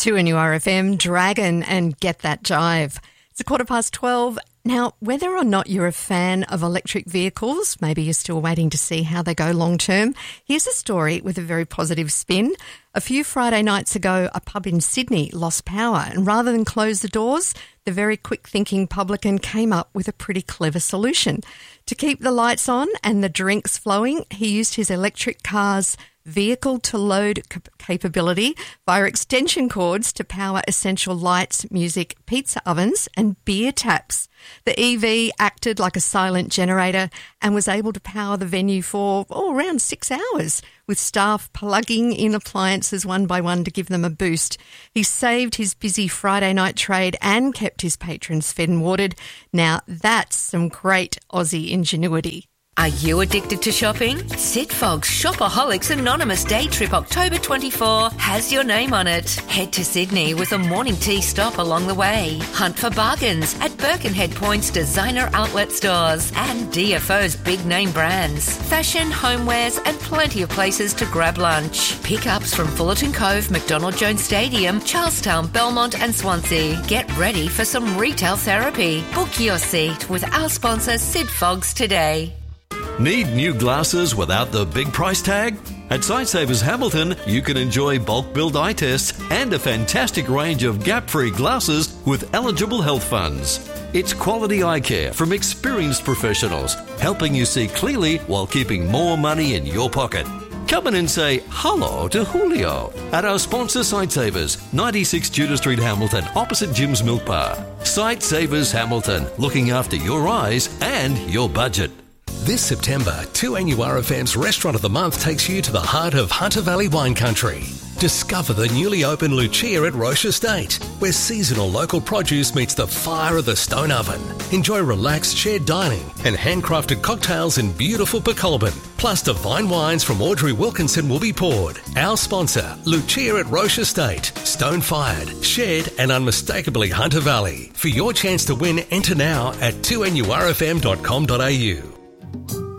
2NURFM, Dragon and Get That Jive. It's 12:15. Now, whether or not you're a fan of electric vehicles, maybe you're still waiting to see how they go long term, here's a story with a very positive spin. A few Friday nights ago, a pub in Sydney lost power, and rather than close the doors, the very quick-thinking publican came up with a pretty clever solution. To keep the lights on and the drinks flowing, he used his electric car's vehicle-to-load capability via extension cords to power essential lights, music, pizza ovens and beer taps. The EV acted like a silent generator and was able to power the venue for around 6 hours, with staff plugging in appliances one by one to give them a boost. He saved his busy Friday night trade and kept his patrons fed and watered. Now that's some great Aussie ingenuity. Are you addicted to shopping? Sid Fogg's Shopaholics Anonymous Day Trip October 24 has your name on it. Head to Sydney with a morning tea stop along the way. Hunt for bargains at Birkenhead Point's designer outlet stores and DFO's big name brands. Fashion, homewares and plenty of places to grab lunch. Pickups from Fullerton Cove, McDonald Jones Stadium, Charlestown, Belmont and Swansea. Get ready for some retail therapy. Book your seat with our sponsor Sid Fogg's today. Need new glasses without the big price tag? At Sightsavers Hamilton, you can enjoy bulk billed eye tests and a fantastic range of gap-free glasses with eligible health funds. It's quality eye care from experienced professionals, helping you see clearly while keeping more money in your pocket. Come in and say hello to Julio at our sponsor Sightsavers, 96 Judah Street, Hamilton, opposite Jim's Milk Bar. Sightsavers Hamilton, looking after your eyes and your budget. This September, 2NURFM's Restaurant of the Month takes you to the heart of Hunter Valley wine country. Discover the newly opened Lucia at Roche Estate, where seasonal local produce meets the fire of the stone oven. Enjoy relaxed shared dining and handcrafted cocktails in beautiful Pecolbin. Plus divine wines from Audrey Wilkinson will be poured. Our sponsor, Lucia at Roche Estate. Stone-fired, shared and unmistakably Hunter Valley. For your chance to win, enter now at 2NURFM.com.au.